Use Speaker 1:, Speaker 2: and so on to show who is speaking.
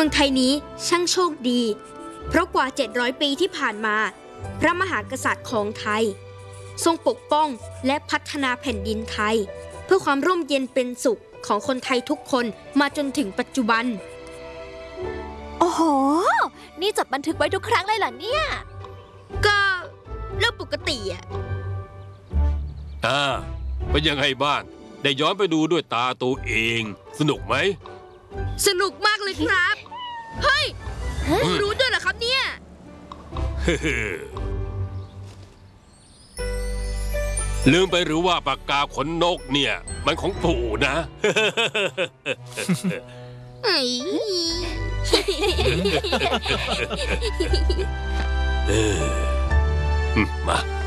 Speaker 1: เมืองไทยนี้ช่างโชคดีเพราะกว่า700ปีที่ผ่านมาพระมหากษัตริย์ของไทยทรงปกป้องและพัฒนาแผ่นดินไทยเพื่อความร่มเย็นเป็นสุขของคนไทยทุกคนมาจนถึงปัจจุบัน
Speaker 2: โอ้โหนี่จดบันทึกไว้ทุกครั้งเลยเหรอเนี่ย
Speaker 1: ก็เรื่องปกติอะ
Speaker 3: เป็นยังไงบ้างได้ย้อนไปดูด้วยตาตัวเองสนุกไหม
Speaker 1: สนุกมากเลยครับเฮ้ยรู้ด้วยเหรอครับเนี่ย
Speaker 3: ลืมไปหรือว่าปากกาขนนกเนี่ยมันของปู่นะมา